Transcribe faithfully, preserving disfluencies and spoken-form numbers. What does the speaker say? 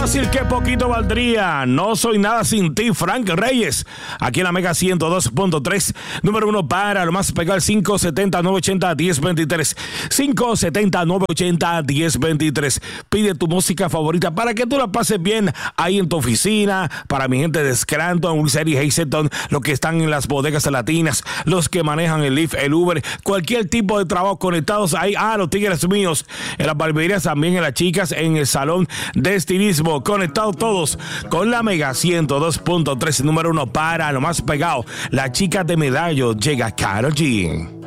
Fácil que poquito valdría. No soy nada sin ti, Frank Reyes. Aquí en la Mega ciento dos punto tres. Número uno para lo más pegado, cinco siete cero, nueve ocho cero, uno cero dos tres. cinco siete cero, nueve ocho cero, uno cero dos tres. Pide tu música favorita para que tú la pases bien ahí en tu oficina. Para mi gente de Scranton, Wilson y Hazleton, los que están en las bodegas latinas, los que manejan el Lyft, el Uber, cualquier tipo de trabajo conectados ahí. Ah, los tigres míos. En las barberías también, en las chicas, en el salón de estilismo. Conectados todos con la Mega ciento dos punto tres, número uno para lo más pegado. La chica de Medallo llega Karol G.